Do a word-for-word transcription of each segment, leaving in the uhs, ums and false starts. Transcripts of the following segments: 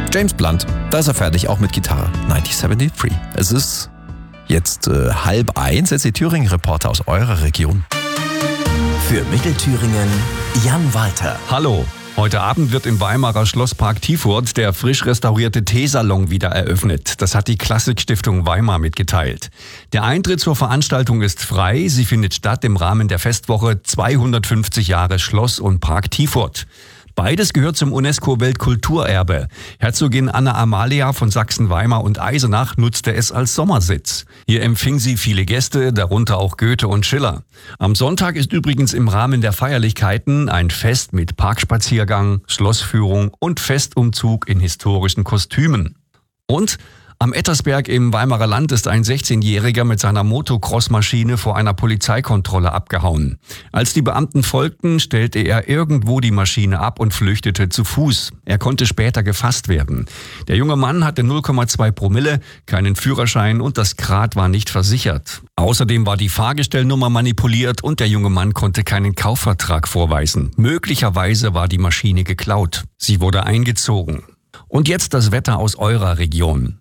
James Blunt, da ist er fertig, auch mit Gitarre. neunzehnhundertdreiundsiebzig. Es ist jetzt äh, halb eins, jetzt die Thüringen-Reporter aus eurer Region. Für Mittelthüringen Jan Walter. Hallo. Heute Abend wird im Weimarer Schlosspark Tiefurt der frisch restaurierte Teesalon wieder eröffnet. Das hat die Klassikstiftung Weimar mitgeteilt. Der Eintritt zur Veranstaltung ist frei. Sie findet statt im Rahmen der Festwoche zweihundertfünfzig Jahre Schloss und Park Tiefurt. Beides gehört zum UNESCO-Weltkulturerbe. Herzogin Anna Amalia von Sachsen-Weimar und Eisenach nutzte es als Sommersitz. Hier empfing sie viele Gäste, darunter auch Goethe und Schiller. Am Sonntag ist übrigens im Rahmen der Feierlichkeiten ein Fest mit Parkspaziergang, Schlossführung und Festumzug in historischen Kostümen. Und am Ettersberg im Weimarer Land ist ein sechzehnjähriger mit seiner Motocross-Maschine vor einer Polizeikontrolle abgehauen. Als die Beamten folgten, stellte er irgendwo die Maschine ab und flüchtete zu Fuß. Er konnte später gefasst werden. Der junge Mann hatte null Komma zwei Promille, keinen Führerschein und das Grad war nicht versichert. Außerdem war die Fahrgestellnummer manipuliert und der junge Mann konnte keinen Kaufvertrag vorweisen. Möglicherweise war die Maschine geklaut. Sie wurde eingezogen. Und jetzt das Wetter aus eurer Region.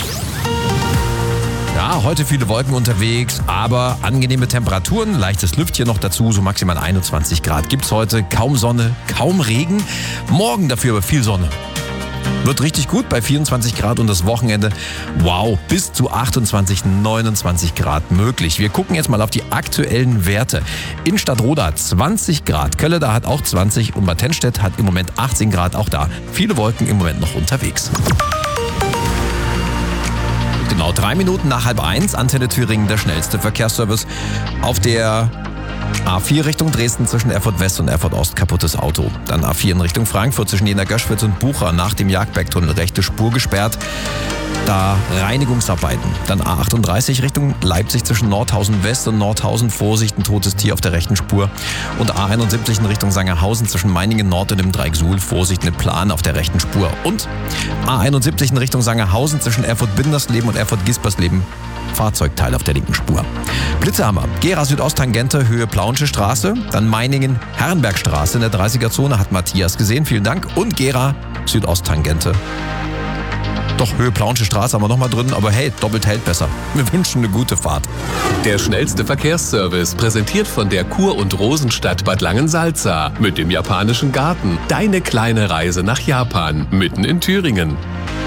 Ja, heute viele Wolken unterwegs, aber angenehme Temperaturen, leichtes Lüftchen noch dazu, so maximal einundzwanzig Grad gibt's heute, kaum Sonne, kaum Regen, morgen dafür aber viel Sonne. Wird richtig gut bei vierundzwanzig Grad und das Wochenende, wow, bis zu achtundzwanzig, neunundzwanzig Grad möglich. Wir gucken jetzt mal auf die aktuellen Werte. In Stadtroda zwanzig Grad, Kölleda hat auch zwanzig und Bad Tennstedt hat im Moment achtzehn Grad, auch da viele Wolken im Moment noch unterwegs. Genau, drei Minuten nach halb eins, Antenne Thüringen, der schnellste Verkehrsservice. Auf der A vier Richtung Dresden zwischen Erfurt West und Erfurt Ost kaputtes Auto. Dann A vier in Richtung Frankfurt zwischen Jena Göschwitz und Bucha nach dem Jagdbergtunnel rechte Spur gesperrt. Da Reinigungsarbeiten. Dann A achtunddreißig Richtung Leipzig zwischen Nordhausen West und Nordhausen. Vorsicht, ein totes Tier auf der rechten Spur. Und A einundsiebzig in Richtung Sangerhausen zwischen Meiningen Nord und dem Dreieck Suhl. Vorsicht, eine Plane auf der rechten Spur. Und A einundsiebzig in Richtung Sangerhausen zwischen Erfurt-Bindersleben und Erfurt-Gispersleben. Fahrzeugteil auf der linken Spur. Blitzehammer, Gera Südosttangente, Höhe Plaunsche Straße. Dann Meiningen Herrenbergstraße in der dreißiger Zone, hat Matthias gesehen. Vielen Dank. Und Gera Südosttangente. Doch, Höhe Plaunsche Straße haben wir nochmal drin, aber hey, doppelt hält besser. Wir wünschen eine gute Fahrt. Der schnellste Verkehrsservice, präsentiert von der Kur- und Rosenstadt Bad Langensalza mit dem japanischen Garten. Deine kleine Reise nach Japan, mitten in Thüringen.